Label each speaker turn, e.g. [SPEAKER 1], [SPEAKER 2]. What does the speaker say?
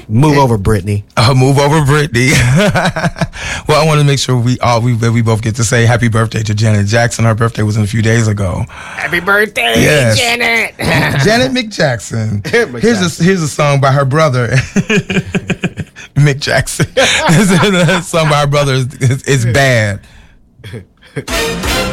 [SPEAKER 1] Move over, Brittany.
[SPEAKER 2] Move over, Brittany. Well, I want to make sure we both get to say happy birthday to Janet Jackson. Her birthday was a few days ago.
[SPEAKER 1] Happy birthday,
[SPEAKER 2] yes.
[SPEAKER 1] Janet.
[SPEAKER 2] Janet McJackson. Here's a song by her brother, Mick Jackson. This song by her brother is bad.